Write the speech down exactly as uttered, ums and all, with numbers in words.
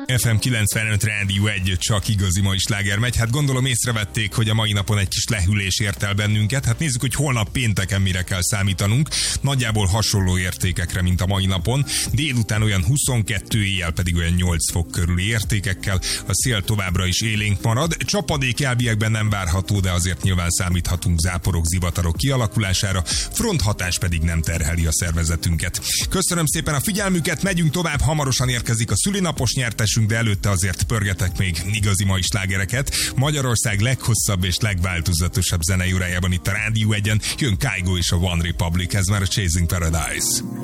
ef em kilencvenöt Rádió egy, csak igazi mai sláger megy. Hát gondolom észrevették, hogy a mai napon egy kis lehűlés ért el bennünket. Hát nézzük, hogy holnap pénteken mire kell számítanunk. Nagyjából hasonló értékekre, mint a mai napon. Délután olyan huszonkettő, éjjel pedig olyan nyolc fok körüli értékekkel. A szél továbbra is élénk marad. Csapadék elviekben nem várható, de azért nyilván számíthatunk záporok, zivatarok kialakulására. Fronthatás pedig nem terheli a szervezetünket. Köszönöm szépen a figyelmüket, megyünk tovább, hamarosan érkezik a szülinapos nyertesünk, de előtte azért pörgetek még igazi mai slágereket. Magyarország leghosszabb és legváltozatosabb zenei órájában itt a Rádió egyen jön Kygo és a One Republic, ez már a Chasing Paradise.